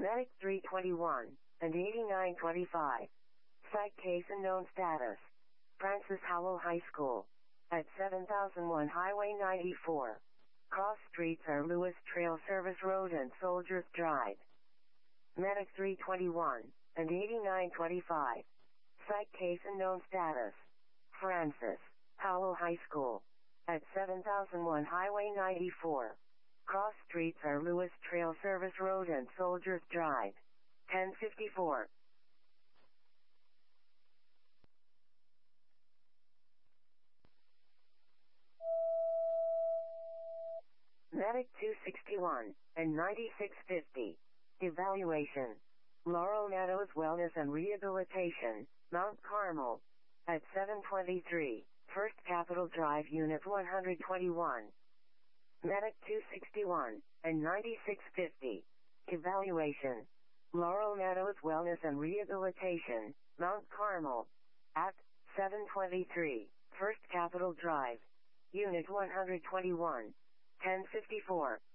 Medic 321 and 8925. Site case unknown status. Francis Howell High School. At 7001 Highway 94. Cross streets are Lewis Trail Service Road and Soldiers Drive. Medic 321 and 8925. Site case unknown status. Francis Howell High School. At 7001 Highway 94. Cross streets are Lewis Trail Service Road and Soldiers Drive. 1054. Medic 261 and 9650. Evaluation. Laurel Meadows Wellness and Rehabilitation, Mount Carmel. At 723, First Capitol Drive, Unit 121. Medic 261 and 9650. Evaluation. Laurel Meadows Wellness and Rehabilitation, Mount Carmel. At 723, First Capitol Drive, Unit 121. 1054.